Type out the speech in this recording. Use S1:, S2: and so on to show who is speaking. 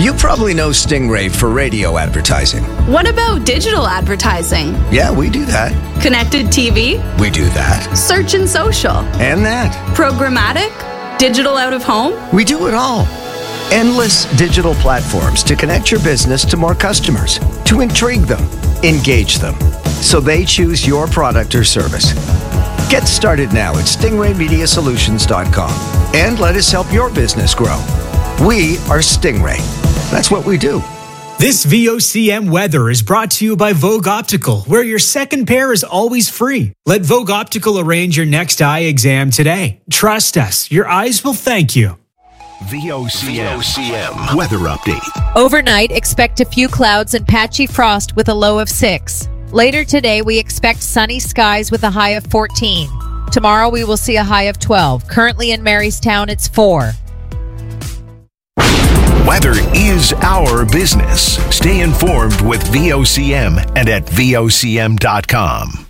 S1: You probably know Stingray for radio advertising.
S2: What about digital advertising?
S1: Yeah, we do that.
S2: Connected TV?
S1: We do that.
S2: Search and social?
S1: And that.
S2: Programmatic? Digital out of home?
S1: We do it all. Endless digital platforms to connect your business to more customers, to intrigue them, engage them, so they choose your product or service. Get started now at stingraymediasolutions.com and let us help your business grow. We are Stingray. That's what we do.
S3: This VOCM weather is brought to you by Vogue Optical, where your second pair is always free. Let Vogue Optical arrange your next eye exam today. Trust us, your eyes will thank you.
S4: VOCM weather update.
S5: Overnight, expect a few clouds and patchy frost with a low of 6. Later today, we expect sunny skies with a high of 14. Tomorrow, we will see a high of 12. Currently in Marystown, it's 4.
S4: Weather is our business. Stay informed with VOCM and at VOCM.com.